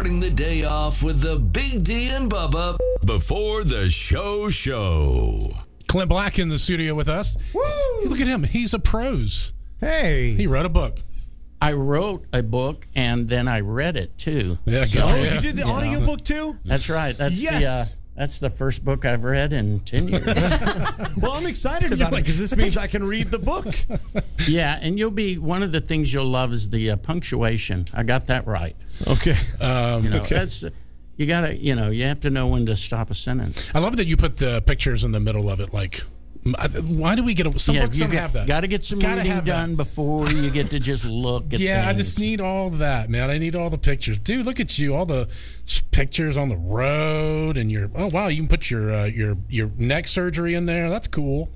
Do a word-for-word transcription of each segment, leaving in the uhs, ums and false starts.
starting the day off with the Big D and Bubba before the show show. Clint Black in the studio with us. Woo! Look at him. He's a prose. Hey. He wrote a book. I wrote a book, and then I read it, too. Yeah, So, Oh, yeah. you did the You audiobook too? That's right. That's Yes. the uh, that's the first book I've read in ten years. Well, I'm excited about it because this means I can read the book. Yeah, and you'll be, one of the things you'll love is the uh, punctuation. I got that right. Okay. Um, You know, Okay. that's, you got to, you know, you have to know when to stop a sentence. I love that you put the pictures in the middle of it. Like, why do we get a, some yeah, books you don't got, have that? Got to get some Gotta reading have that. done before you get to just look at Yeah, I things. just need all that, man. I need all the pictures, dude. Look at you, all the pictures on the road, and your oh wow, you can put your uh, your your neck surgery in there. That's cool.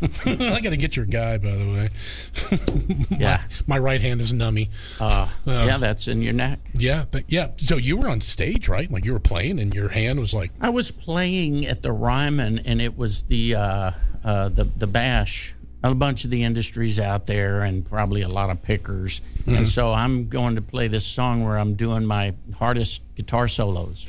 I got to get your guy, by the way. Yeah. my, my right hand is nummy. Uh, Uh, yeah, that's in your neck. Yeah, th- yeah. So you were on stage, right? Like you were playing, and your hand was like, I was playing at the Ryman, and it was the uh, uh, the the bash. A bunch of the industries out there, and probably a lot of pickers. Mm-hmm. And so I'm going to play this song where I'm doing my hardest guitar solos,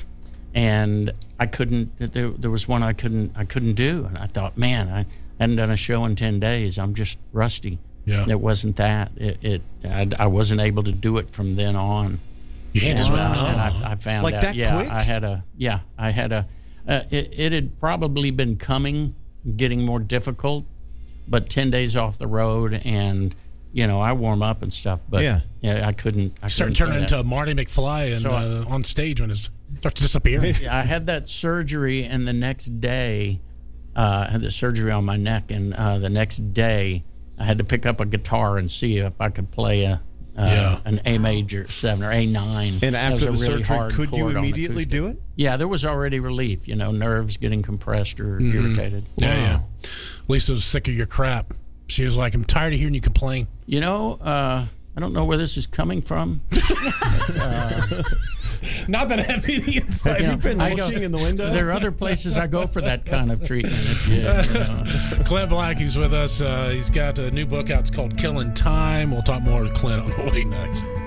and I couldn't. There, there was one I couldn't. I couldn't do, and I thought, man, I hadn't done a show in ten days. I'm just rusty. Yeah. It wasn't that. It. it I, I wasn't able to do it from then on. your hand is And, numb. uh, and I, I found Like out, that yeah, quick? I had a, yeah, I had a, uh, it, it had probably been coming, getting more difficult, but ten days off the road, and you know, I warm up and stuff, but Yeah. yeah, I couldn't. I Starting couldn't turning play into Marty McFly and So I- uh, on stage when it starts disappearing. that. Yeah, I had that surgery, and the next day, uh, I had the surgery on my neck, and uh, the next day, I had to pick up a guitar and see if I could play a. Uh, Yeah. An A major seven or A nine. And That was after a the really surgery, hard could you chord on immediately acoustic. do it? Yeah, there was already relief. You know, nerves getting compressed or Mm-hmm. irritated. Yeah, yeah. Lisa was sick of your crap. She was like, I'm tired of hearing you complain. You know, uh, I don't know where this is coming from. Not that I have any insight. You know, you been I go- looking in the window? There are other places I go for that kind of treatment. If you, you know. Clint Black, he's with us. Uh, he's got a new book out. It's called Killing Time. We'll talk more with Clint on the way next.